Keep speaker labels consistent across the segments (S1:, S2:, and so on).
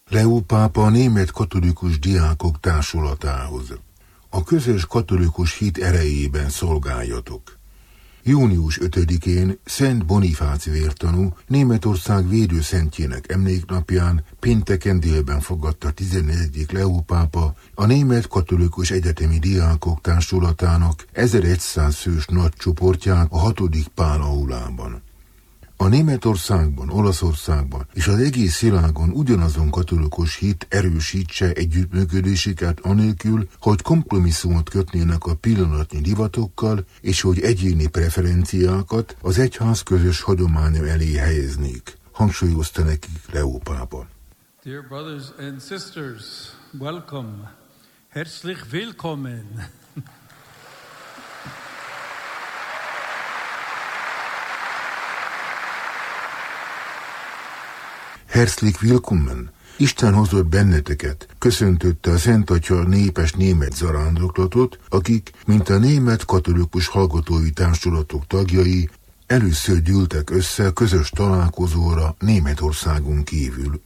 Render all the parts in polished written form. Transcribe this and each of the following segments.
S1: Leó pápa a német katolikus diákok társulatához. A közös katolikus hit erejében szolgáljatok. Június 5-én Szent Bonifác vértanú Németország védőszentjének emléknapján pénteken délben fogadta 14. Leó pápa a német katolikus egyetemi diákok társulatának 1100 fős nagy csoportját a 6. Pál aulában. A Németországban, Olaszországban és az egész világon ugyanazon katolikus hit erősítse együttműködésüket anélkül, hogy kompromisszumot kötnének a pillanatnyi divatokkal, és hogy egyéni preferenciákat az egyház közös hagyománya elé helyeznék, hangsúlyozta nekik Leó pápa.
S2: Dear brothers and sisters, welcome. Herzlich willkommen.
S1: Herzlich willkommen! Isten hozott benneteket, köszöntötte a Szent Atya népes német zarándoklatot, akik, mint a német katolikus hallgatói társulatok tagjai, először gyűltek össze közös találkozóra Németországon kívül.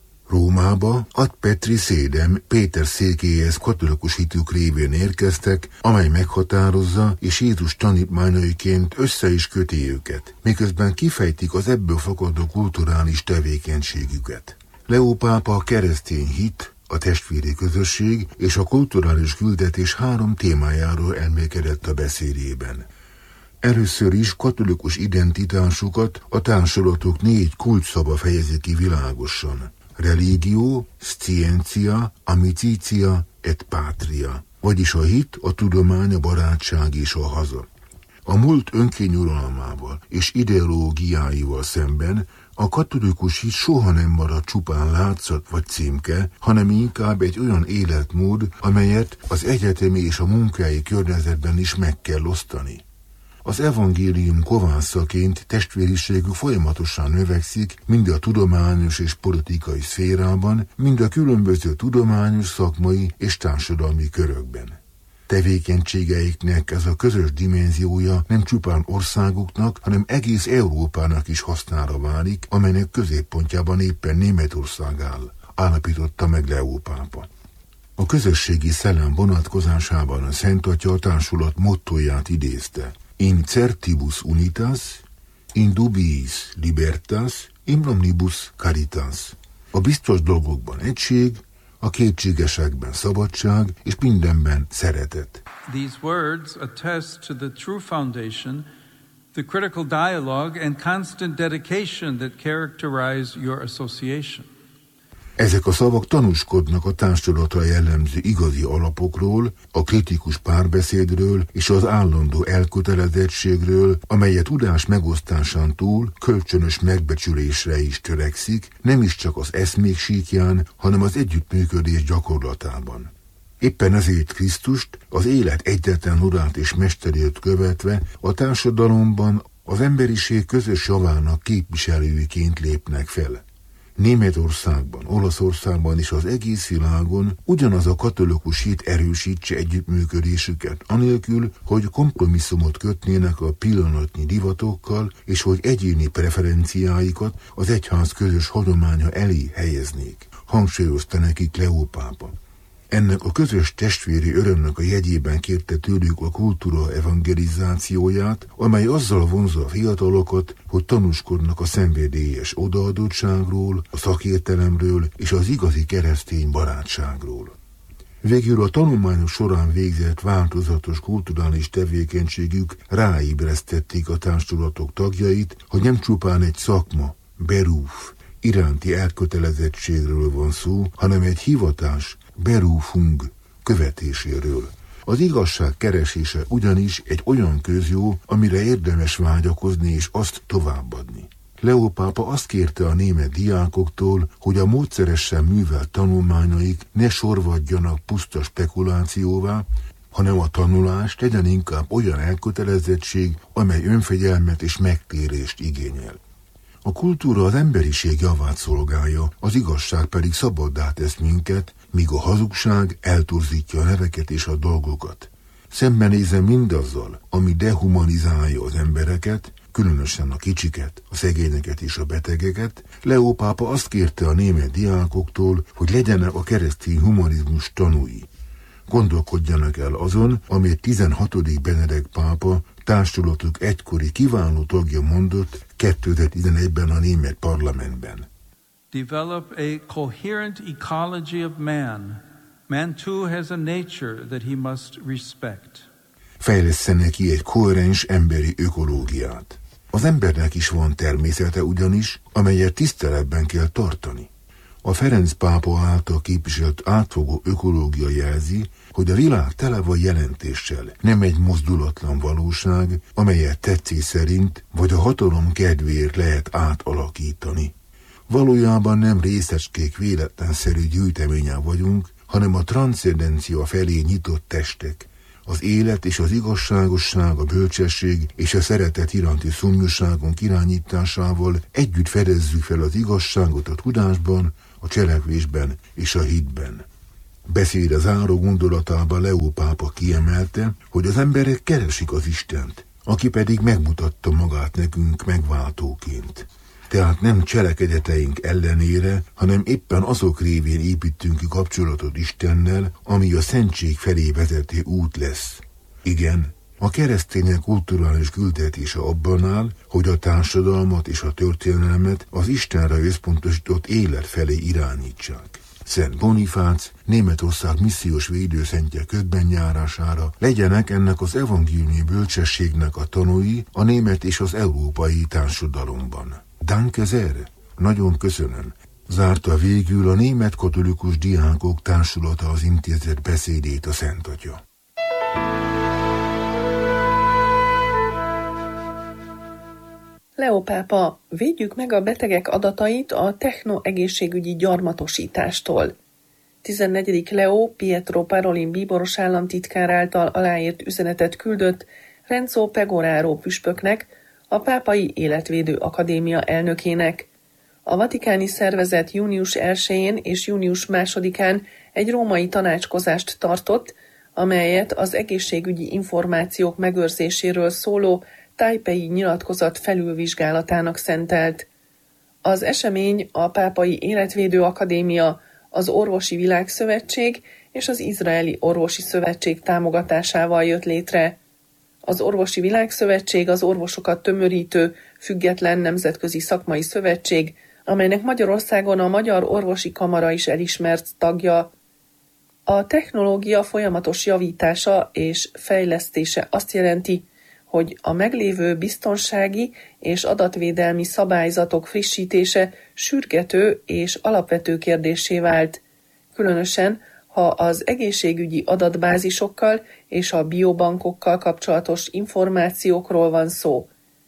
S1: Rómába ad Petri Szédem Péter székéhez katolikus hitük révén érkeztek, amely meghatározza és Jézus tanítványaiként össze is köti őket, miközben kifejtik az ebből fakadó kulturális tevékenységüket. Leó pápa a keresztény hit, a testvéri közösség és a kulturális küldetés 3 témájáról elmélkedett a beszédében. Először is katolikus identitásukat a társulatok 4 kulcsszava fejezi ki világosan. Religio, scientia, amicitia et patria, vagyis a hit, a tudomány, a barátság és a haza. A múlt önkényuralmával és ideológiáival szemben a katolikus hit soha nem marad csupán látszat vagy címke, hanem inkább egy olyan életmód, amelyet az egyetemi és a munkai környezetben is meg kell osztani. Az evangélium kovászaként testvériségük folyamatosan növekszik, mind a tudományos és politikai szférában, mind a különböző tudományos, szakmai és társadalmi körökben. Tevékenységeiknek ez a közös dimenziója nem csupán országoknak, hanem egész Európának is hasznára válik, amelynek középpontjában éppen Németország áll, állapította meg Leó pápa. A közösségi szellem vonatkozásában a Szent Atya a társulat mottóját idézte: In certibus unitas, in dubiis libertas, in omnibus caritas. A biztos dolgokban egység, a kétségesekben szabadság, és mindenben szeretet.
S2: These words attest to the true foundation, the critical dialogue and constant dedication that characterize your association.
S1: Ezek a szavak tanúskodnak a társulatra jellemző igazi alapokról, a kritikus párbeszédről és az állandó elkötelezettségről, amely a tudás megosztásán túl kölcsönös megbecsülésre is törekszik, nem is csak az eszmék síkján, hanem az együttműködés gyakorlatában. Éppen ezért Krisztust, az élet egyetlen urát és mesterét követve a társadalomban az emberiség közös javának képviselőiként lépnek fel. Németországban, Olaszországban és az egész világon ugyanaz a katolikus hit erősítse együttműködésüket, anélkül, hogy kompromisszumot kötnének a pillanatnyi divatokkal, és hogy egyéni preferenciáikat az egyház közös hagyománya elé helyeznék, hangsúlyozta nekik Leó pápa. Ennek a közös testvéri örömnek a jegyében kérte tőlük a kultúra evangelizációját, amely azzal vonzza a fiatalokat, hogy tanúskodnak a szenvedélyes odaadottságról, a szakértelemről és az igazi keresztény barátságról. Végül a tanulmányok során végzett változatos kulturális tevékenységük ráébresztették a társulatok tagjait, hogy nem csupán egy szakma, beruf, iránti elkötelezettségről van szó, hanem egy hivatás, berufung követéséről. Az igazság keresése ugyanis egy olyan közjó, amire érdemes vágyakozni és azt továbbadni. Leó pápa azt kérte a német diákoktól, hogy a módszeresen művelt tanulmányaik ne sorvadjanak puszta spekulációvá, hanem a tanulás legyen inkább olyan elkötelezettség, amely önfegyelmet és megtérést igényel. A kultúra az emberiség javát szolgálja, az igazság pedig szabaddá tesz minket, míg a hazugság eltorzítja a neveket és a dolgokat. Szembenézem mindazzal, ami dehumanizálja az embereket, különösen a kicsiket, a szegényeket és a betegeket, Leó pápa azt kérte a német diákoktól, hogy legyenek a keresztény humanizmus tanúi. Gondolkodjanak el azon, amit 16. Benedek pápa társulatuk egykori kiváló tagja mondott 2011-ben a német parlamentben.
S2: Develop a coherent ecology of man. Man too has a nature that he must respect.
S1: Fejlesztenek ki egy koherens emberi ökológiát. Az embernek is van természete ugyanis, amelyet tiszteletben kell tartani. A Ferenc pápa által képviselt átfogó ökológia jelzi, hogy a világ tele van jelentéssel, nem egy mozdulatlan valóság, amelyet tetszés szerint vagy a hatalom kedvéért lehet átalakítani. Valójában nem részecskék véletlenszerű gyűjteményen vagyunk, hanem a transzcendencia felé nyitott testek. Az élet és az igazságosság, a bölcsesség és a szeretet iránti szomjúságunk irányításával együtt fedezzük fel az igazságot a tudásban, a cselekvésben és a hitben. Beszéd záró gondolatában Leó pápa kiemelte, hogy az emberek keresik az Istent, aki pedig megmutatta magát nekünk megváltóként. Tehát nem cselekedeteink ellenére, hanem éppen azok révén építünk ki kapcsolatot Istennel, ami a szentség felé vezető út lesz. Igen, a keresztények kulturális küldetése abban áll, hogy a társadalmat és a történelmet az Istenre összpontosított élet felé irányítsák. Szent Bonifác, Németország missziós védőszentje közbenjárására legyenek ennek az evangéliumi bölcsességnek a tanúi a német és az európai társadalomban. Danke sehr, nagyon köszönöm, zárta végül a német katolikus diákok társulata az intézet beszédét a Szent Atya.
S3: Leó pápa, védjük meg a betegek adatait a technoegészségügyi gyarmatosítástól. 14. Leó Pietro Parolin bíboros államtitkár által aláírt üzenetet küldött Renzo Pegoraro püspöknek, a Pápai Életvédő Akadémia elnökének. A vatikáni szervezet június 1-én és június 2-án egy római tanácskozást tartott, amelyet az egészségügyi információk megőrzéséről szóló Taipei nyilatkozat felülvizsgálatának szentelt. Az esemény a Pápai Életvédő Akadémia, az Orvosi Világszövetség és az Izraeli Orvosi Szövetség támogatásával jött létre. Az Orvosi Világszövetség az orvosokat tömörítő, független nemzetközi szakmai szövetség, amelynek Magyarországon a Magyar Orvosi Kamara is elismert tagja. A technológia folyamatos javítása és fejlesztése azt jelenti, hogy a meglévő biztonsági és adatvédelmi szabályzatok frissítése sürgető és alapvető kérdéssé vált, különösen, ha az egészségügyi adatbázisokkal és a biobankokkal kapcsolatos információkról van szó.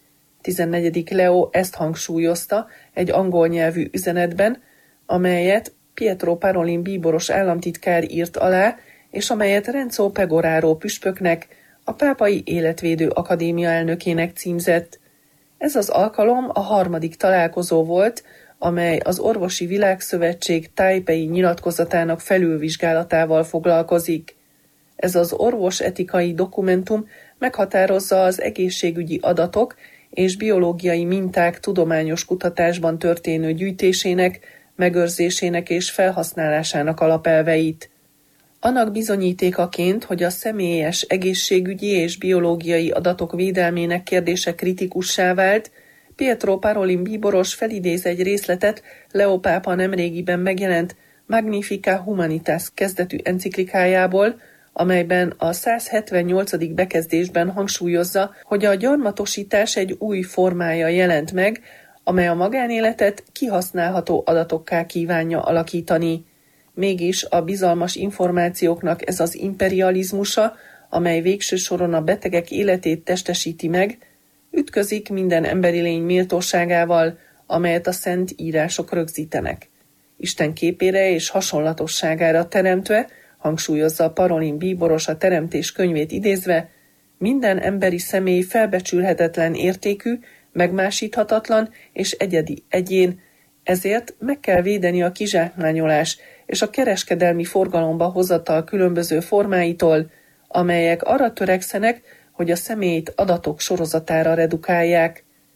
S3: 14. Leó ezt hangsúlyozta egy angol nyelvű üzenetben, amelyet Pietro Parolin bíboros államtitkár írt alá, és amelyet Renzo Pegoraro püspöknek, a Pápai Életvédő Akadémia elnökének címzett. Ez az alkalom a 3. találkozó volt, amely az Orvosi Világszövetség Taipei nyilatkozatának felülvizsgálatával foglalkozik. Ez az orvosetikai dokumentum meghatározza az egészségügyi adatok és biológiai minták tudományos kutatásban történő gyűjtésének, megőrzésének és felhasználásának alapelveit. Annak bizonyítékaként, hogy a személyes egészségügyi és biológiai adatok védelmének kérdése kritikussá vált, Pietro Parolin bíboros felidéz egy részletet Leó pápa nemrégiben megjelent Magnificat Humanitas kezdetű enciklikájából, amelyben a 178. bekezdésben hangsúlyozza, hogy a gyarmatosítás egy új formája jelent meg, amely a magánéletet kihasználható adatokká kívánja alakítani. Mégis a bizalmas információknak ez az imperializmusa, amely végső soron a betegek életét testesíti meg, ütközik minden emberi lény méltóságával, amelyet a szent írások rögzítenek. Isten képére és hasonlatosságára teremtve, hangsúlyozza Parolin bíboros a Teremtés könyvét idézve, minden emberi személy felbecsülhetetlen értékű, megmásíthatatlan és egyedi egyén, ezért meg kell védeni a kizsákmányolás és a kereskedelmi forgalomba hozatal különböző formáitól, amelyek arra törekszenek, hogy a személyt adatok sorozatára redukálják.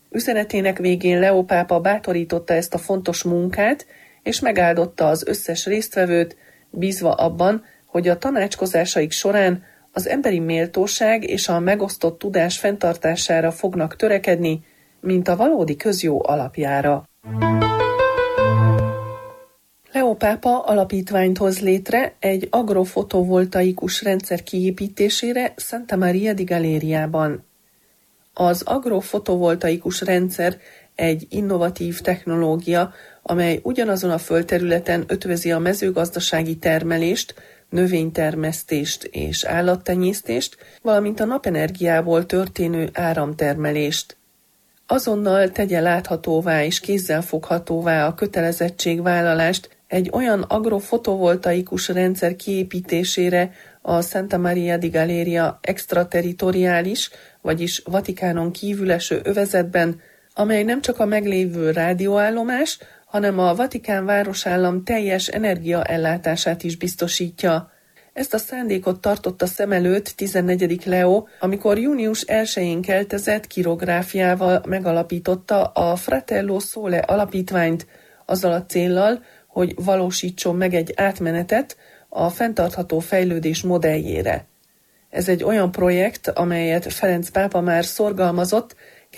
S3: Üzenetének végén Leó pápa bátorította ezt a fontos munkát, és megáldotta az összes résztvevőt, bízva abban, hogy a tanácskozásaik során az emberi méltóság és a megosztott tudás fenntartására fognak törekedni, mint a valódi közjó alapjára. Leó pápa alapítványt hoz létre egy agrofotovoltaikus rendszer kiépítésére Santa Maria di Galeriában. Az agrofotovoltaikus rendszer egy innovatív technológia, amely ugyanazon a földterületen ötvözi a mezőgazdasági termelést, növénytermesztést és állattenyésztést, valamint a napenergiából történő áramtermelést. Azonnal tegye láthatóvá és kézzelfoghatóvá a kötelezettségvállalást egy olyan agrofotovoltaikus rendszer kiépítésére a Santa Maria di Galeria extraterritoriális, vagyis Vatikánon kívül eső övezetben, amely nem csak a meglévő rádióállomás, hanem a Vatikán városállam teljes energiaellátását is biztosítja. Ezt a szándékot tartotta szem előtt 14. Leó, amikor június 1-én keltezett kirográfiával megalapította a Fratello Sole alapítványt, azzal a céllal, hogy valósítson meg egy átmenetet a fenntartható fejlődés modelljére. Ez egy olyan projekt, amelyet Ferenc pápa már szorgalmazott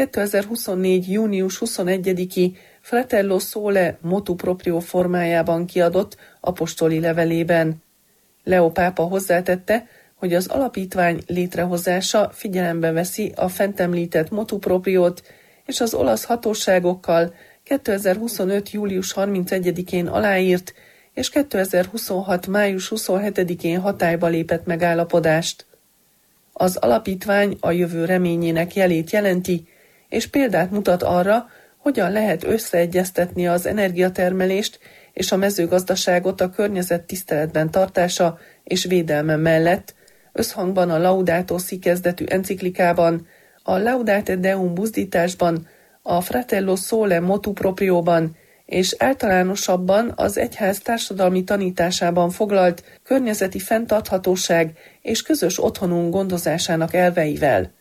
S3: 2024. június 21-i Fratello Sole motu proprio formájában kiadott apostoli levelében. Leó pápa hozzátette, hogy az alapítvány létrehozása figyelembe veszi a fent említett motu propriót, és az olasz hatóságokkal 2025. július 31-én aláírt, és 2026. május 27-én hatályba lépett megállapodást. Az alapítvány a jövő reményének jelét jelenti, és példát mutat arra, hogyan lehet összeegyeztetni az energiatermelést és a mezőgazdaságot a környezet tiszteletben tartása és védelme mellett, összhangban a Laudato Si kezdetű enciklikában, a Laudate Deum buzdításban, a Fratello Sole motu proprióban és általánosabban az egyház társadalmi tanításában foglalt környezeti fenntarthatóság és közös otthonunk gondozásának elveivel.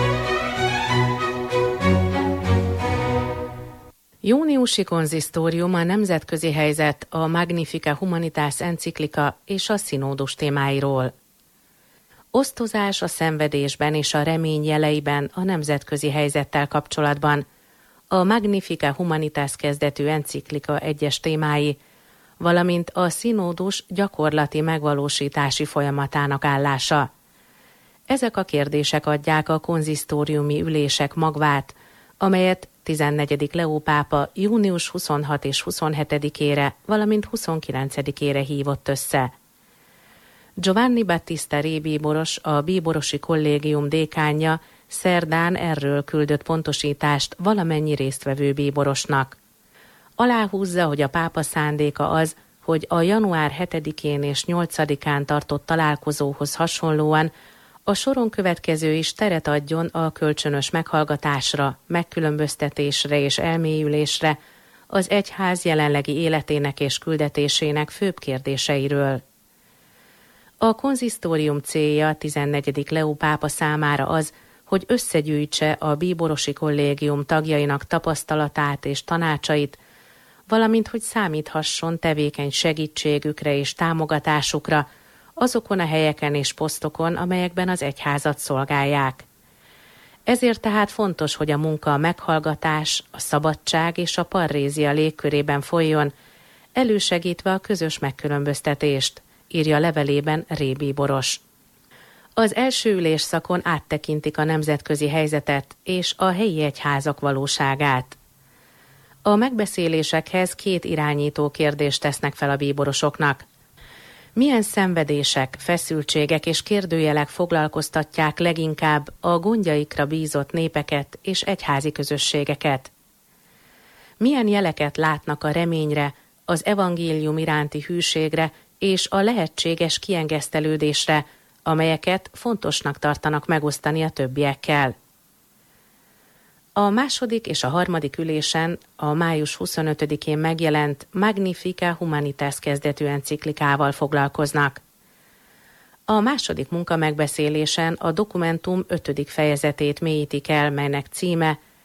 S4: Júniusi konzisztórium a nemzetközi helyzet, a Magnificat Humanitas enciklika és a színódus témáiról. Osztozás a szenvedésben és a remény jeleiben a nemzetközi helyzettel kapcsolatban. A Magnificat Humanitas kezdetű enciklika egyes témái, valamint a színódus gyakorlati megvalósítási folyamatának állása. Ezek a kérdések adják a konzisztóriumi ülések magvát, amelyet 14. Leó pápa június 26 és 27-ére, valamint 29-ére hívott össze. Giovanni Battista Re bíboros, a bíborosi kollégium dékánja szerdán erről küldött pontosítást valamennyi résztvevő bíborosnak. Aláhúzza, hogy a pápa szándéka az, hogy a január 7-én és 8-án tartott találkozóhoz hasonlóan a soron következő is teret adjon a kölcsönös meghallgatásra, megkülönböztetésre és elmélyülésre az egyház jelenlegi életének és küldetésének főbb kérdéseiről. A konzisztórium célja 14. Leó pápa számára az, hogy összegyűjtse a bíborosi kollégium tagjainak tapasztalatát és tanácsait, valamint hogy számíthasson tevékeny segítségükre és támogatásukra azokon a helyeken és posztokon, amelyekben az egyházat szolgálják. Ezért tehát fontos, hogy a munka a meghallgatás, a szabadság és a parrézia légkörében folyjon, elősegítve a közös megkülönböztetést, írja levelében Re bíboros. Az első ülésszakon áttekintik a nemzetközi helyzetet és a helyi egyházak valóságát. A megbeszélésekhez 2 irányító kérdést tesznek fel a bíborosoknak. Milyen szenvedések, feszültségek és kérdőjelek foglalkoztatják leginkább a gondjaikra bízott népeket és egyházi közösségeket? Milyen jeleket látnak a reményre, az evangélium iránti hűségre és a lehetséges kiengesztelődésre, amelyeket fontosnak tartanak megosztani a többiekkel? A második és a harmadik ülésen a május 25-én megjelent Magnificat Humanitas kezdetű enciklikával foglalkoznak. A második munkamegbeszélésen a dokumentum 5. fejezetét mélyítik el, melynek címe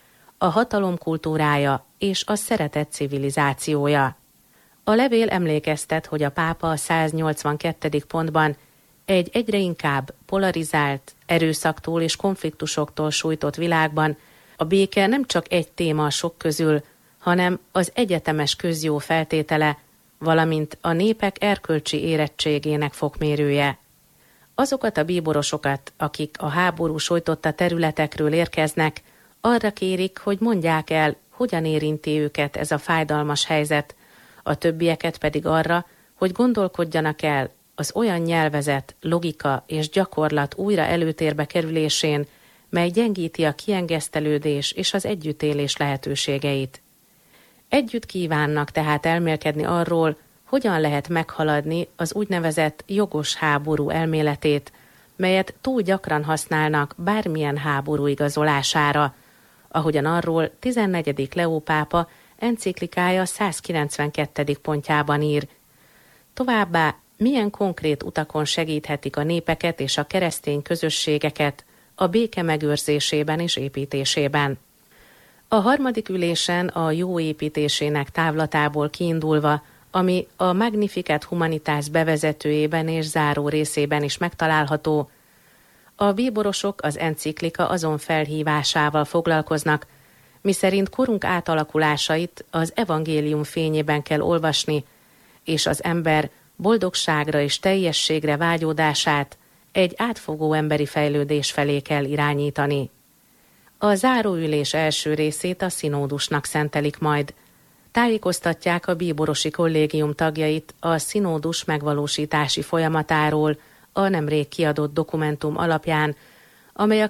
S4: a hatalom kultúrája és a szeretet civilizációja. A levél emlékeztet, hogy a pápa a 182. pontban egy egyre inkább polarizált, erőszaktól és konfliktusoktól sújtott világban a béke nem csak egy téma a sok közül, hanem az egyetemes közjó feltétele, valamint a népek erkölcsi érettségének fokmérője. Azokat a bíborosokat, akik a háború sújtotta területekről érkeznek, arra kérik, hogy mondják el, hogyan érinti őket ez a fájdalmas helyzet, a többieket pedig arra, hogy gondolkodjanak el az olyan nyelvezet, logika és gyakorlat újra előtérbe kerülésén, mely gyengíti a kiengesztelődés és az együttélés lehetőségeit. Együtt kívánnak tehát elmélkedni arról, hogyan lehet meghaladni az úgynevezett jogos háború elméletét, melyet túl gyakran használnak bármilyen háború igazolására, ahogyan arról 14. Leó pápa enciklikája 192. pontjában ír. Továbbá milyen konkrét utakon segíthetik a népeket és a keresztény közösségeket a béke megőrzésében és építésében. A harmadik ülésen a jó építésének távlatából kiindulva, ami a Magnificat Humanitas bevezetőjében és záró részében is megtalálható, a bíborosok az enciklika azon felhívásával foglalkoznak, miszerint korunk átalakulásait az evangélium fényében kell olvasni, és az ember boldogságra és teljességre vágyódását egy átfogó emberi fejlődés felé kell irányítani. A záróülés első részét a szinódusnak szentelik majd. Tájékoztatják a bíborosi kollégium tagjait a szinódus megvalósítási folyamatáról a nemrég kiadott dokumentum alapján, amely a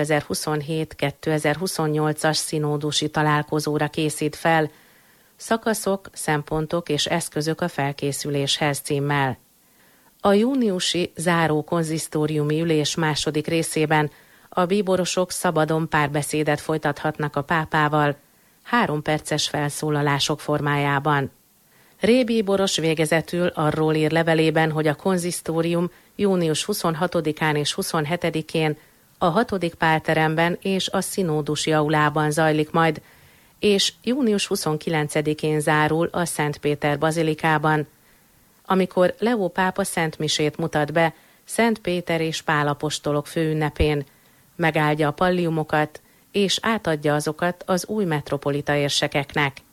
S4: 2027-2028-as szinódusi találkozóra készít fel, Szakaszok, szempontok és eszközök a felkészüléshez címmel. A júniusi záró konzisztóriumi ülés második részében a bíborosok szabadon párbeszédet folytathatnak a pápával, 3 perces felszólalások formájában. Ré bíboros végezetül arról ír levelében, hogy a konzisztórium június 26-án és 27-én a 6. Pálteremben és a szinódusi aulában zajlik majd, és június 29-én zárul a Szent Péter bazilikában, amikor Leó pápa szentmisét mutat be Szent Péter és Pál apostolok főünnepén, megáldja a palliumokat és átadja azokat az új metropolita érsekeknek.